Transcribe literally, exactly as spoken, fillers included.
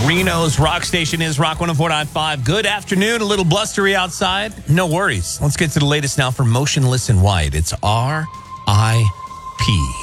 Reno's rock station is Rock one oh four point five. Good afternoon. A little blustery outside. No worries. Let's get to the latest now for Motionless in White. It's R I P